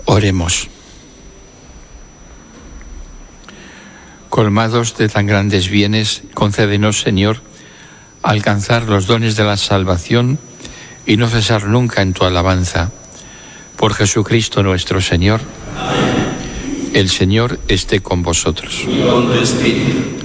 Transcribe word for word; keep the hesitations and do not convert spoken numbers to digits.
Oremos. Colmados de tan grandes bienes, concédenos, Señor, alcanzar los dones de la salvación y no cesar nunca en tu alabanza. Por Jesucristo nuestro Señor. Amén. El Señor esté con vosotros. Y con tu espíritu.